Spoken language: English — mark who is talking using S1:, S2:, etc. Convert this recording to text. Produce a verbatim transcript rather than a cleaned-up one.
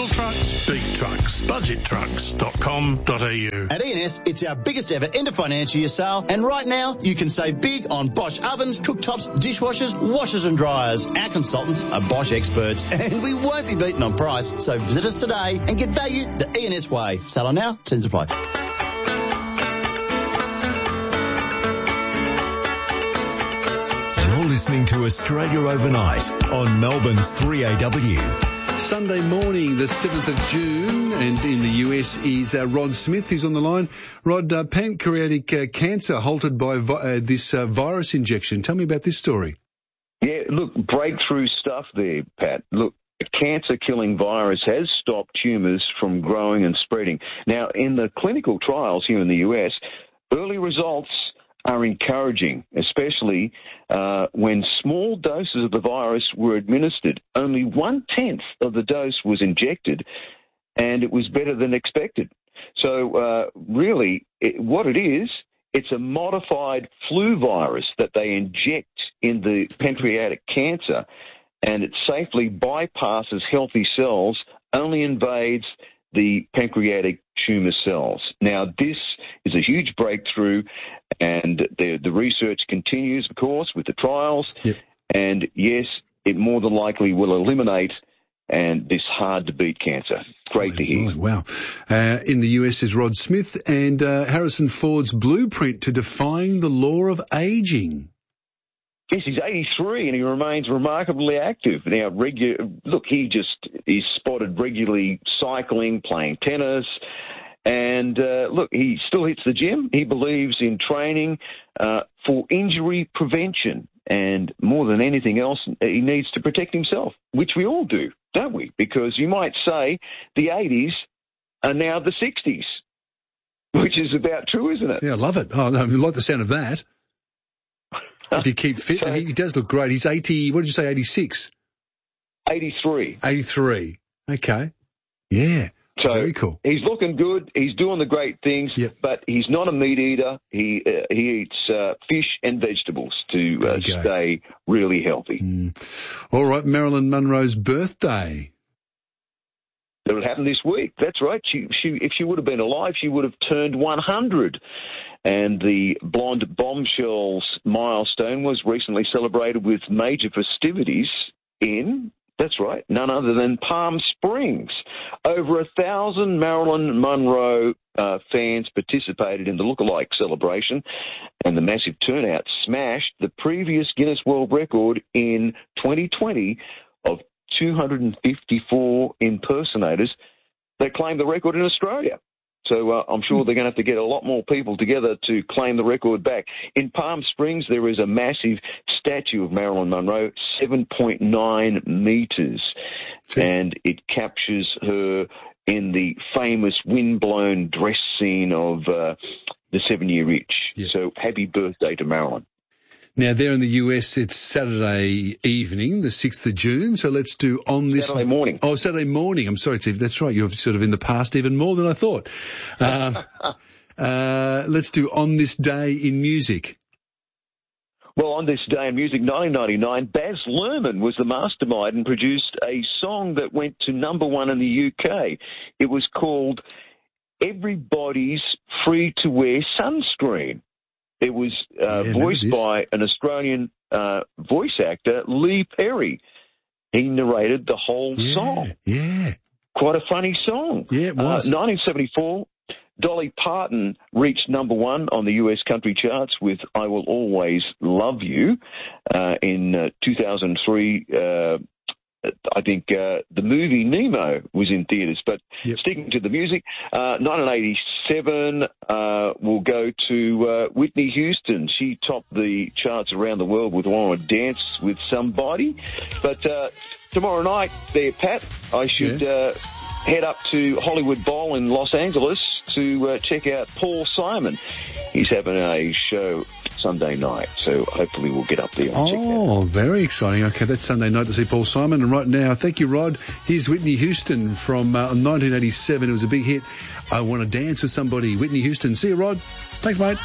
S1: Little trucks, big trucks. budget trucks dot com dot a u.
S2: At E and S, it's our biggest ever end of financial year sale, and right now you can save big on Bosch ovens, cooktops, dishwashers, washers and dryers. Our consultants are Bosch experts, and we won't be beaten on price, so visit us today and get value the E and S way. Sale on now, terms apply.
S3: You're listening to Australia Overnight on Melbourne's three A W.
S4: Sunday morning, the seventh of June, and in the U S is uh, Rod Smith, who's on the line. Rod, uh, pancreatic uh, cancer halted by vi- uh, this uh, virus injection. Tell me about this story.
S5: Yeah, look, breakthrough stuff there, Pat. Look, a cancer-killing virus has stopped tumours from growing and spreading. Now, in the clinical trials here in the U S, early results are encouraging, especially uh, when small doses of the virus were administered. Only one-tenth of the dose was injected, and it was better than expected. So uh, really, it, what it is, it's a modified flu virus that they inject in the pancreatic cancer, and it safely bypasses healthy cells, only invades the pancreatic tumour cells. Now, this is a huge breakthrough, and the, the research continues, of course, with the trials.
S4: Yep.
S5: And yes, it more than likely will eliminate and this hard-to-beat cancer. Great
S4: right,
S5: to hear.
S4: Right, wow. Uh, in the U S is Rod Smith and uh, Harrison Ford's blueprint to defying the law of ageing.
S5: Yes, he's eighty-three and he remains remarkably active. Now, regu- look, he just is spotted regularly cycling, playing tennis, and uh, look, he still hits the gym. He believes in training uh, for injury prevention, and more than anything else, he needs to protect himself, which we all do, don't we? Because you might say the eighties are now the sixties, which is about true, isn't it?
S4: Yeah, I love it. Oh, I like the sound of that. If you keep fit,
S5: So,
S4: and he does look great. He's eighty, what did you say, eighty-six?
S5: eighty-three.
S4: eighty-three. Okay. Yeah.
S5: So
S4: very cool.
S5: He's looking good. He's doing the great things,
S4: Yep.
S5: but he's not a meat eater. He uh, he eats uh, fish and vegetables to uh,
S4: Okay.
S5: stay really healthy.
S4: Mm. All right, Marilyn Monroe's birthday.
S5: It'll happen this week. That's right. She, she, if she would have been alive, she would have turned one hundred. And the blonde bombshells milestone was recently celebrated with major festivities in, that's right, none other than Palm Springs. Over a thousand Marilyn Monroe uh, fans participated in the lookalike celebration, and the massive turnout smashed the previous Guinness World Record in twenty twenty of two hundred fifty-four impersonators that claimed the record in Australia. So uh, I'm sure they're going to have to get a lot more people together to claim the record back. In Palm Springs, there is a massive statue of Marilyn Monroe, seven point nine metres, and it captures her in the famous windblown dress scene of uh, The Seven-Year Itch.
S4: Yeah.
S5: So happy birthday to Marilyn.
S4: Now, there in the U S, it's Saturday evening, the sixth of June, so let's do on this...
S5: Saturday morning.
S4: Oh, Saturday morning. I'm sorry, Steve. That's right. You're sort of in the past even more than I thought. Uh, uh, let's do on this day in music.
S5: Well, on this day in music, nineteen ninety-nine, Baz Luhrmann was the mastermind and produced a song that went to number one in the U K. It was called Everybody's Free to Wear Sunscreen. It was uh,
S4: Yeah,
S5: voiced by an Australian uh, voice actor, Lee Perry. He narrated the whole
S4: Yeah,
S5: song.
S4: yeah.
S5: Quite a funny song.
S4: Yeah, it was.
S5: Uh, nineteen seventy-four, Dolly Parton reached number one on the U S country charts with I Will Always Love You. Uh, in uh, two thousand three, uh, I think uh, the movie Nemo was in theatres. But
S4: Yep.
S5: sticking to the music, uh, nineteen eighty-seven uh, will go to uh, Whitney Houston. She topped the charts around the world with Wanna Dance with Somebody. But uh, tomorrow night there, Pat, I should
S4: Yeah.
S5: uh, head up to Hollywood Bowl in Los Angeles to uh, check out Paul Simon. He's having a show Sunday night, so hopefully we'll get up there and check that out.
S4: Oh, very exciting. Okay, that's Sunday night to see Paul Simon. And right now, thank you, Rod. Here's Whitney Houston from uh, nineteen eighty-seven. It was a big hit. I Want to Dance with Somebody. Whitney Houston. See you, Rod. Thanks, mate.